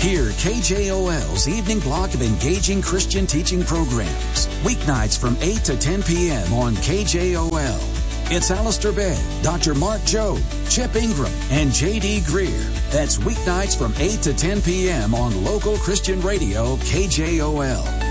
Hear KJOL's evening block of engaging Christian teaching programs. Weeknights from 8 to 10 p.m. on KJOL. It's Alistair Begg, Dr. Mark Jobe, Chip Ingram, and J.D. Greer. That's weeknights from 8 to 10 p.m. on local Christian radio KJOL.